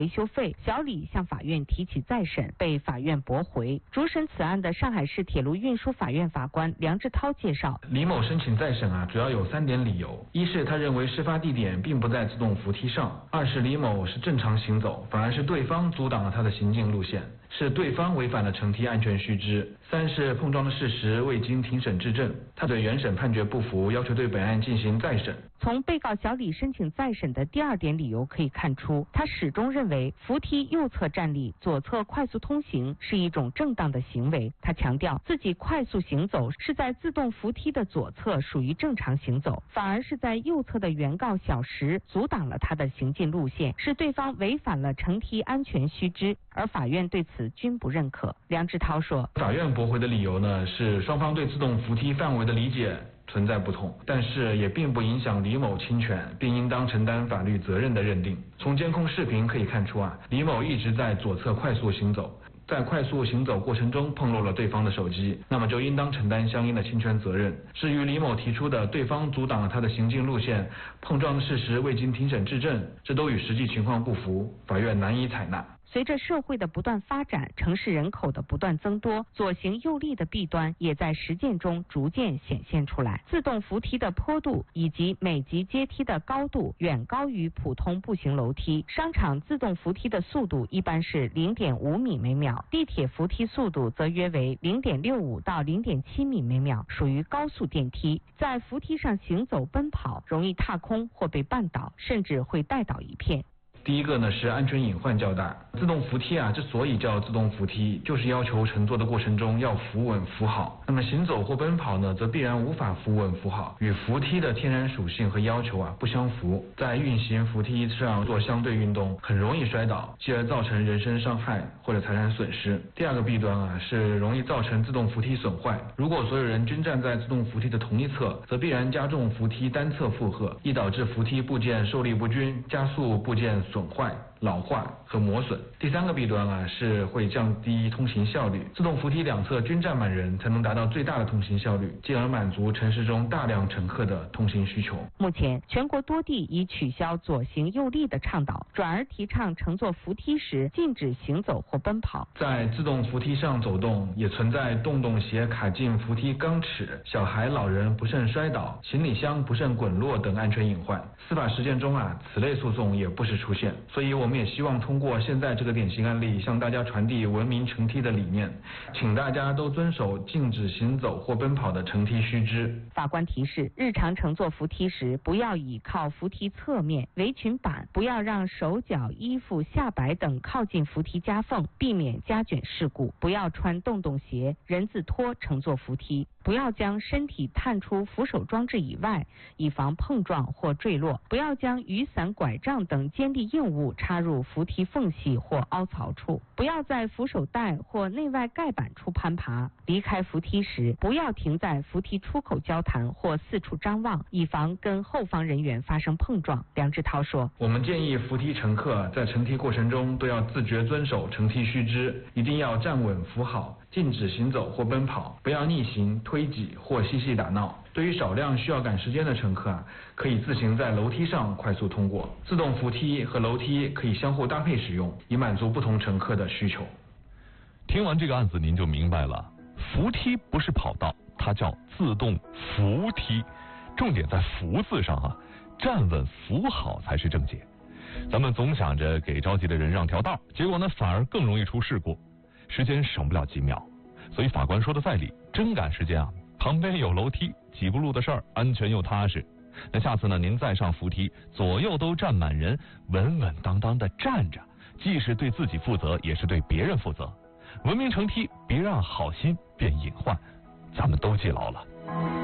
维修费，小李向法院提起再审，被法院驳回。主审此案的上海市铁路运输法院法官梁志涛介绍， 李某申请再审主要有3点理由：一是他认为事发地点并不在自动扶梯上；二是李某是正常行走，反而是对方阻挡了他的行进路线，是对方违反了乘梯安全须知；三是碰撞的事实未经庭审质证，他对原审判决不服，要求对本案进行再审。 从被告小李申请再审的第2点理由可以看出，他始终认为扶梯右侧站立、左侧快速通行是一种正当的行为。他强调自己快速行走是在自动扶梯的左侧，属于正常行走，反而是在右侧的原告小石阻挡了他的行进路线，是对方违反了乘梯安全须知，而法院对此均不认可。梁志涛说， 法院驳回的理由呢，是双方对自动扶梯范围的理解存在不同，但是也并不影响李某侵权并应当承担法律责任的认定。从监控视频可以看出李某一直在左侧快速行走，在快速行走过程中碰落了对方的手机，那么就应当承担相应的侵权责任。至于李某提出的对方阻挡了他的行进路线、碰撞的事实未经庭审质证，这都与实际情况不符，法院难以采纳。 随着社会的不断发展，城市人口的不断增多，左行右立的弊端也在实践中逐渐显现出来。自动扶梯的坡度以及每级阶梯的高度远高于普通步行楼梯，商场自动扶梯的速度一般是 0.5米每秒，地铁扶梯速度则约为 0.65到 0.7米每秒，属于高速电梯。在扶梯上行走奔跑，容易踏空或被绊倒，甚至会带倒一片。 第一个呢是安全隐患较大。自动扶梯之所以叫自动扶梯，就是要求乘坐的过程中要扶稳扶好。那么行走或奔跑呢，则必然无法扶稳扶好，与扶梯的天然属性和要求不相符。在运行扶梯上做相对运动，很容易摔倒，继而造成人身伤害或者财产损失。第二个弊端是容易造成自动扶梯损坏。如果所有人均站在自动扶梯的同一侧，则必然加重扶梯单侧负荷，易导致扶梯部件受力不均，加速部件损坏、老化和磨损。第三个弊端是会降低通行效率。自动扶梯两侧均站满人，才能达到最大的通行效率，进而满足城市中大量乘客的通行需求。 目前，全国多地已取消左行右立的倡导，转而提倡乘坐扶梯时禁止行走或奔跑。 在自动扶梯上走动，也存在洞鞋卡进扶梯钢齿、小孩、老人不慎摔倒、行李箱不慎滚落等安全隐患。司法实践中此类诉讼也不时出现。所以我们也希望通过现在这个典型案例，向大家传递文明乘梯的理念，请大家都遵守禁止行走或奔跑的乘梯须知。 法官提示，日常乘坐扶梯时，不要倚靠扶梯侧面、围裙板，不要让手脚、衣服、下摆等靠近扶梯夹缝，避免夹卷事故；不要穿洞鞋、人字拖乘坐扶梯；不要将身体探出扶手装置以外，以防碰撞或坠落；不要将雨伞、拐杖等尖利硬物插入扶梯缝隙或凹槽处；不要在扶手带或内外盖板处攀爬；离开扶梯时，不要停在扶梯出口交谈或四处张望，以防跟后方人员发生碰撞。梁志涛说， 我们建议扶梯乘客在乘梯过程中都要自觉遵守乘梯须知，一定要站稳扶好，禁止行走或奔跑，不要逆行、推挤或嬉戏打闹。对于少量需要赶时间的乘客可以自行在楼梯上快速通过。自动扶梯和楼梯可以相互搭配使用，以满足不同乘客的需求。 听完这个案子您就明白了，扶梯不是跑道，它叫自动扶梯，重点在扶字上站稳扶好才是正解。咱们总想着给着急的人让条道，结果呢反而更容易出事故，时间省不了几秒。所以法官说的在理，真赶时间旁边有楼梯，几步路的事儿，安全又踏实。那下次呢，您再上扶梯，左右都站满人，稳稳当当的站着，既是对自己负责，也是对别人负责。文明乘梯，别让好心变隐患，咱们都记牢了。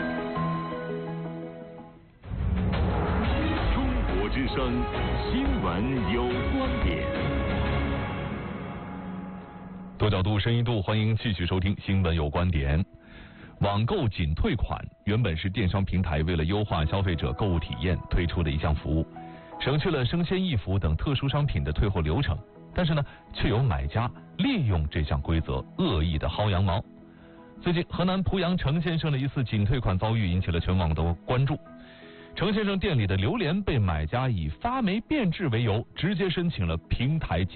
中国之声新闻有观点。 多角度、深一度，欢迎继续收听新闻有观点。网购仅退款原本是电商平台为了优化消费者购物体验推出的一项服务，省去了生鲜衣服等特殊商品的退货流程，但是呢，却有买家利用这项规则恶意的薅羊毛。最近河南濮阳程先生的一次仅退款遭遇引起了全网的关注。 程先生店里的榴莲被买家以发霉变质为由，直接申请了平台